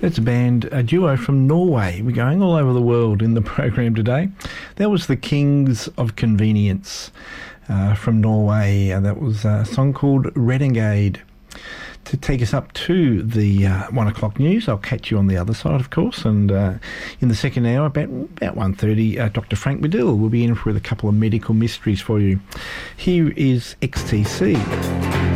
That's a duo from Norway. We're going all over the world in the program today. That was the Kings of Convenience from Norway. That was a song called Renegade. To take us up to the 1 o'clock news, I'll catch you on the other side, of course, and in the second hour, about 1:30, Dr. Frank Medill will be in with a couple of medical mysteries for you. Here is XTC.